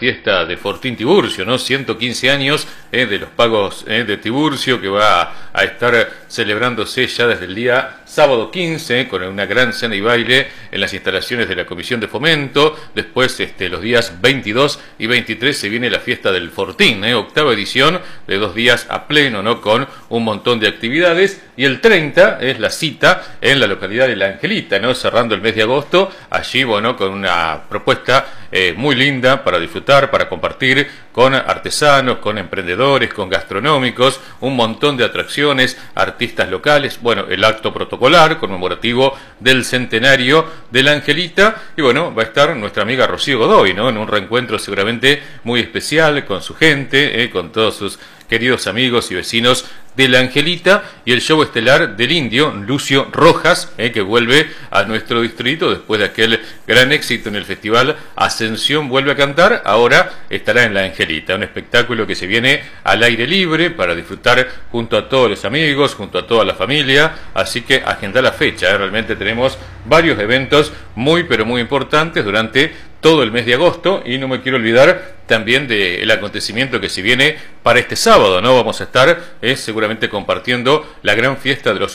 fiesta de Fortín Tiburcio, ¿no? 115 años de los pagos de Tiburcio, que va a estar celebrándose ya desde el día sábado 15, con una gran cena y baile en las instalaciones de la Comisión de Fomento. Después, los días 22 y 23 se viene la fiesta del Fortín, octava edición de 2 días a pleno, ¿no? Con un montón de actividades. Y el 30 es la cita en la localidad de La Angelita, ¿no? Cerrando el mes de agosto, allí, bueno, con una propuesta muy linda para disfrutar, para compartir con artesanos, con emprendedores, con gastronómicos, un montón de atracciones, artistas locales, bueno, el acto protocolar conmemorativo del centenario de La Angelita, y bueno, va a estar nuestra amiga Rocío Godoy, ¿no? En un reencuentro seguramente muy especial con su gente, con todos sus queridos amigos y vecinos de La Angelita, y el show estelar del indio Lucio Rojas, que vuelve a nuestro distrito después de aquel gran éxito en el festival Ascensión Vuelve a Cantar. Ahora estará en La Angelita, un espectáculo que se viene al aire libre para disfrutar junto a todos los amigos, junto a toda la familia, así que agenda la fecha, realmente tenemos varios eventos muy pero muy importantes durante todo el mes de agosto, y no me quiero olvidar también del acontecimiento que se viene para este sábado, ¿no? Vamos a estar seguramente compartiendo la gran fiesta de los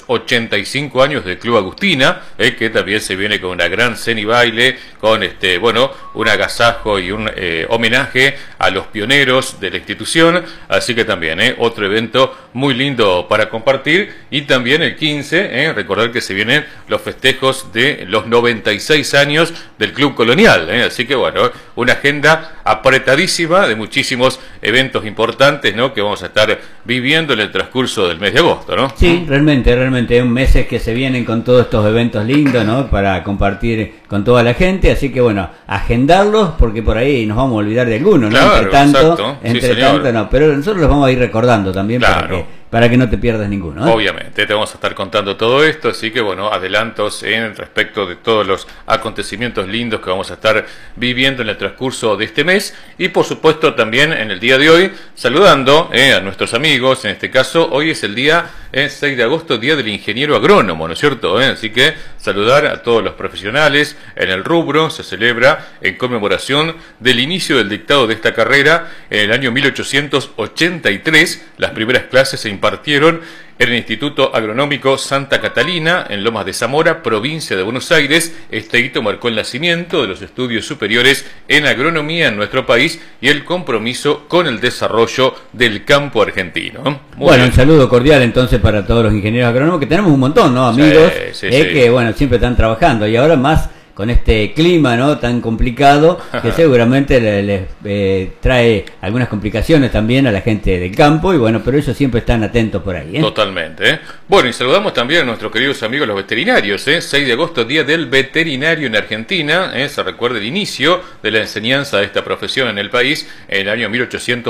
85 años del Club Agustina, que también se viene con una gran cena y baile, con bueno, un agasajo y un homenaje a los pioneros de la institución, así que también otro evento muy lindo para compartir. Y también el 15, recordar que se vienen los festejos de los 96 años del Club Colonial, así que bueno, una agenda apretadísima de muchísimos eventos importantes, ¿no? Que vamos a estar viviendo en el transcurso del mes de agosto, ¿no? Sí, realmente meses que se vienen con todos estos eventos lindos, ¿no? Para compartir con toda la gente, así que bueno, agendarlos, porque por ahí nos vamos a olvidar de algunos, ¿no? Claro, entre tanto, exacto. entre Sí, tanto, no, pero nosotros los vamos a ir recordando también, claro, para que no te pierdas ninguno, ¿eh? Obviamente, te vamos a estar contando todo esto, así que bueno, adelantos en respecto de todos los acontecimientos lindos que vamos a estar viviendo en el transcurso de este mes, y por supuesto también en el día de hoy, saludando a nuestros amigos. En este caso, hoy es el día 6 de agosto, Día del Ingeniero Agrónomo, ¿no es cierto? Así que saludar a todos los profesionales en el rubro. Se celebra en conmemoración del inicio del dictado de esta carrera en el año 1883. Las primeras clases se impartieron en el Instituto Agronómico Santa Catalina, en Lomas de Zamora, provincia de Buenos Aires. Este hito marcó el nacimiento de los estudios superiores en agronomía en nuestro país y el compromiso con el desarrollo del campo argentino. Bueno, un saludo cordial entonces para todos los ingenieros agrónomos, que tenemos un montón, ¿no? Amigos, sí. Que bueno, siempre están trabajando, y ahora más con este clima, ¿no? Tan complicado, que seguramente les trae algunas complicaciones también a la gente del campo, y bueno, pero ellos siempre están atentos por ahí, ¿eh? Totalmente, Bueno, y saludamos también a nuestros queridos amigos los veterinarios, 6 de agosto, Día del Veterinario en Argentina, se recuerda el inicio de la enseñanza de esta profesión en el país en el año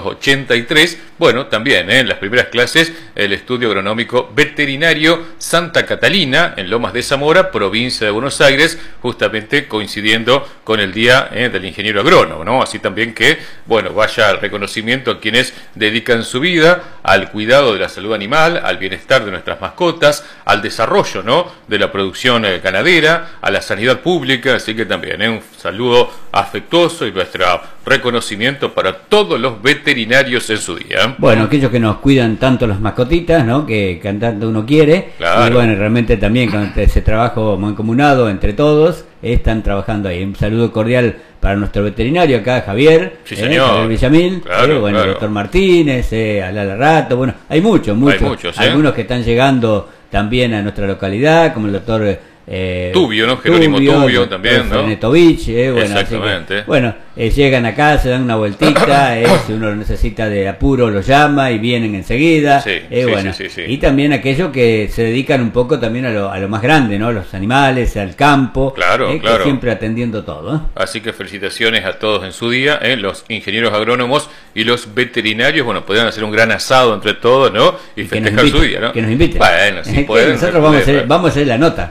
1883. Bueno, también en las primeras clases, el Estudio Agronómico Veterinario Santa Catalina, en Lomas de Zamora, provincia de Buenos Aires, justamente coincidiendo con el Día del Ingeniero Agrónomo, ¿no? Así también que, bueno, vaya el reconocimiento a quienes dedican su vida al cuidado de la salud animal, al bienestar de nuestras mascotas, al desarrollo, ¿no? De la producción ganadera, a la sanidad pública. Así que también un saludo afectuoso y nuestro reconocimiento para todos los veterinarios en su día. Bueno, aquellos que nos cuidan tanto las mascotitas, ¿no? Que tanto uno quiere. Claro. Y bueno, realmente también con ese trabajo mancomunado entre todos, están trabajando ahí. Un saludo cordial para nuestro veterinario acá, Javier, sí, señor. Javier Villamil, claro, bueno, claro. el doctor Martínez, Alala Rato, bueno, hay muchos, Hay muchos, algunos que están llegando también a nuestra localidad, como el doctor Tubio, ¿no? Jerónimo Tubio también, ¿no? Frenetovich, bueno, exactamente. que, bueno, llegan acá, se dan una vueltita, si uno lo necesita de apuro lo llama y vienen enseguida. Sí, bueno, sí. Y también aquellos que se dedican un poco también a lo más grande, ¿no? Los animales, al campo, claro. Que siempre atendiendo todo, ¿eh? Así que felicitaciones a todos en su día, los ingenieros agrónomos y los veterinarios. Bueno, podrían hacer un gran asado entre todos, ¿no? Y festejar su día, ¿no? Que nos inviten. Bueno, si pueden. Nosotros vamos a hacer la nota. Vamos a hacer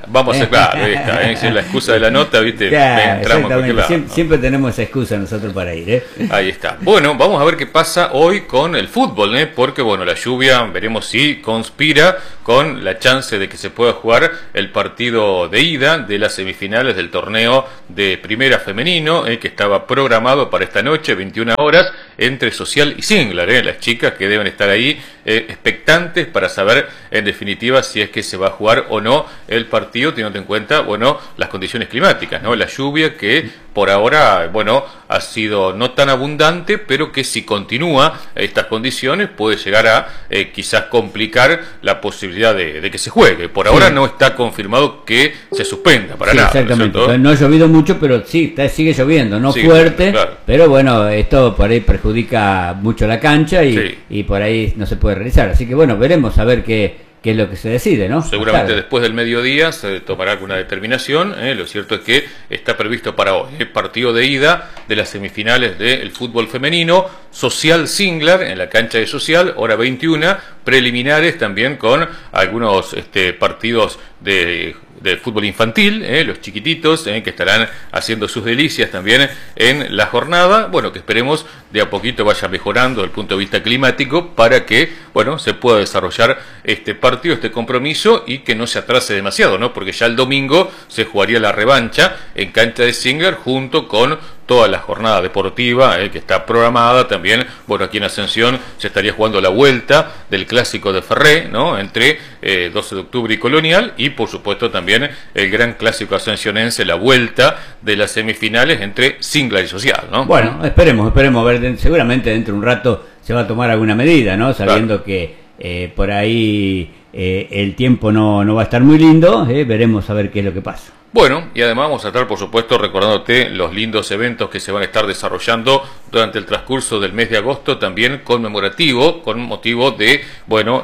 claro, ahí está, si es la excusa de la nota, ¿viste? Claro, Entramos a cualquier lado, ¿no? Siempre tenemos esa excusa nosotros para ir, Ahí está. Bueno, vamos a ver qué pasa hoy con el fútbol, porque bueno, la lluvia, veremos si conspira con la chance de que se pueda jugar el partido de ida de las semifinales del torneo de primera femenino, que estaba programado para esta noche, 21 horas, entre Social y Singlar, las chicas que deben estar ahí expectantes para saber en definitiva si es que se va a jugar o no el partido, teniendo en cuenta, bueno, las condiciones climáticas, ¿no? La lluvia que por ahora, bueno, ha sido no tan abundante, pero que si continúa estas condiciones puede llegar a quizás complicar la posibilidad de que se juegue. Por ahora no está confirmado que se suspenda para nada. Exactamente. No ha llovido mucho, pero sí, sigue lloviendo, no fuerte, claro. Pero bueno, esto por ahí perjudica mucho la cancha y por ahí no se puede realizar. Así que bueno, veremos a ver qué es lo que se decide, ¿no? Seguramente después del mediodía se tomará alguna determinación. Lo cierto es que está previsto para hoy partido de ida de las semifinales del fútbol femenino, Social Singlar en la cancha de Social, hora 21, preliminares también con algunos partidos de fútbol infantil, los chiquititos que estarán haciendo sus delicias también en la jornada, bueno, que esperemos de a poquito vaya mejorando desde el punto de vista climático para que, bueno, se pueda desarrollar este partido, este compromiso y que no se atrase demasiado, ¿no? Porque ya el domingo se jugaría la revancha en cancha de Singlar junto con toda la jornada deportiva que está programada también. Bueno, aquí en Ascensión se estaría jugando la vuelta del clásico de Ferré, ¿no? Entre 12 de octubre y Colonial, y por supuesto también el gran clásico ascensionense, la vuelta de las semifinales entre Singlar y Social, ¿no? Bueno, esperemos, a ver, seguramente dentro de un rato se va a tomar alguna medida, ¿no? Sabiendo que por ahí el tiempo no va a estar muy lindo, veremos a ver qué es lo que pasa. Bueno, y además vamos a estar, por supuesto, recordándote los lindos eventos que se van a estar desarrollando durante el transcurso del mes de agosto, también conmemorativo, con motivo de, bueno,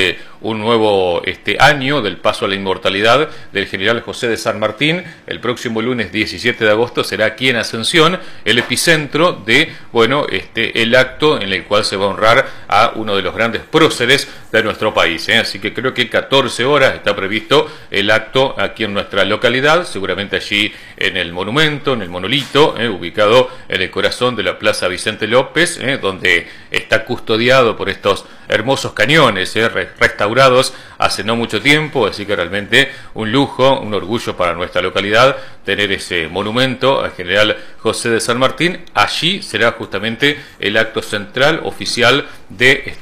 un nuevo año del paso a la inmortalidad del general José de San Martín. El próximo lunes 17 de agosto será aquí en Ascensión el epicentro de, bueno, el acto en el cual se va a honrar a uno de los grandes próceres de nuestro país, Así que creo que 14 horas está previsto el acto aquí en nuestra localidad, seguramente allí en el monumento, en el monolito, ubicado en el corazón de la Plaza Vicente López, donde está custodiado por estos hermosos cañones, restaurados hace no mucho tiempo, así que realmente un lujo, un orgullo para nuestra localidad tener ese monumento al general José de San Martín. Allí será justamente el acto central oficial de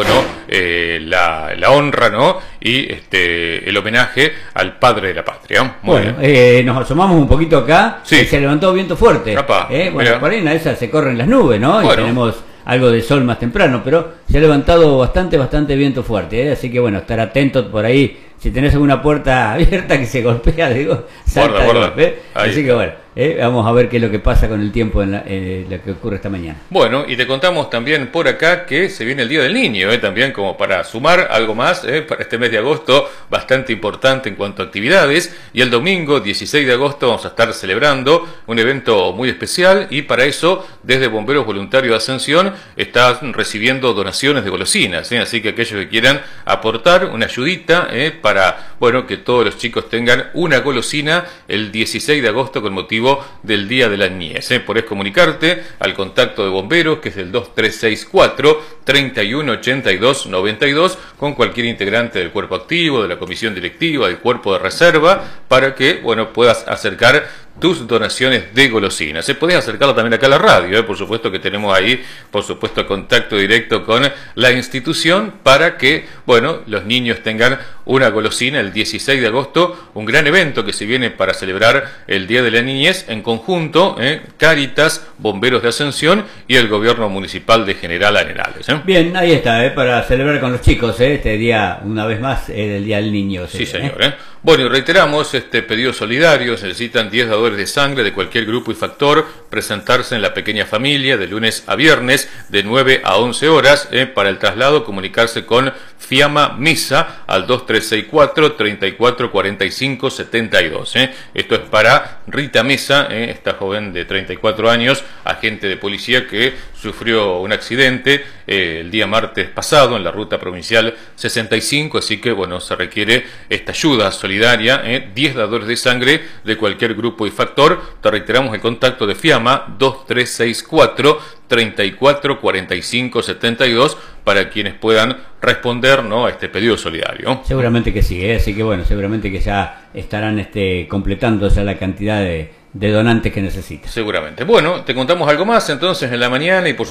la honra, ¿no? Y el homenaje al padre de la patria. Bueno, nos asomamos un poquito acá, se levantó viento fuerte. Bueno, por ahí en esa se corren las nubes, ¿no? Bueno. Y tenemos algo de sol más temprano, pero se ha levantado bastante viento fuerte, así que bueno, estar atentos por ahí. Si tenés alguna puerta abierta que se golpea, digo, salta de golpe. Así que bueno, vamos a ver qué es lo que pasa con el tiempo en lo que ocurre esta mañana. Bueno, y te contamos también por acá que se viene el Día del Niño, también como para sumar algo más, para este mes de agosto, bastante importante en cuanto a actividades. Y el domingo 16 de agosto vamos a estar celebrando un evento muy especial, y para eso, desde Bomberos Voluntarios de Ascensión, están recibiendo donaciones de golosinas, así que aquellos que quieran aportar una ayudita para, bueno, que todos los chicos tengan una golosina el 16 de agosto con motivo del Día de la Niñez. Podés comunicarte al contacto de bomberos, que es el 2364-3182-92, con cualquier integrante del cuerpo activo, de la comisión directiva, del cuerpo de reserva, para que, bueno, puedas acercar tus donaciones de golosinas. Podés acercarlo también acá a la radio, por supuesto que tenemos ahí, por supuesto, contacto directo con la institución para que, bueno, los niños tengan una golosina el 16 de agosto, un gran evento que se viene para celebrar el Día de la Niñez en conjunto, Cáritas, Bomberos de Ascensión y el Gobierno Municipal de General Arenales. Bien, ahí está, para celebrar con los chicos, este día, una vez más, el Día del Niño. Sí, señor. Bueno, y reiteramos este pedido solidario. Se necesitan 10 dadores de sangre de cualquier grupo y factor presentarse en la Pequeña Familia de lunes a viernes de 9 a 11 horas. Para el traslado, comunicarse con Fiamma Misa al 2364-3445-72. Esto es para Rita Mesa, esta joven de 34 años, agente de policía que sufrió un accidente el día martes pasado en la ruta provincial 65, así que bueno, se requiere esta ayuda solidaria, 10 dadores de sangre de cualquier grupo y factor. Te reiteramos el contacto de Fiamma 2364-3445-72 para quienes puedan responder, ¿no?, a este pedido solidario. Seguramente que sí, así que bueno, seguramente que ya estarán completando ya la cantidad de donantes que necesitan. Seguramente. Bueno, te contamos algo más entonces en la mañana y por